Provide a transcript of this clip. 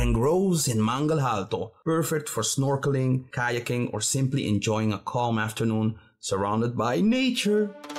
Mangroves in Mangal Alto, perfect for snorkeling, kayaking, or simply enjoying a calm afternoon surrounded by nature.